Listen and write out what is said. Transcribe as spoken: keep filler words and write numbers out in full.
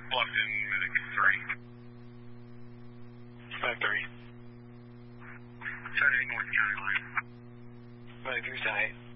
Bluffton, medic three. five three. seventy-eight North County Line. Medic three, seven eight.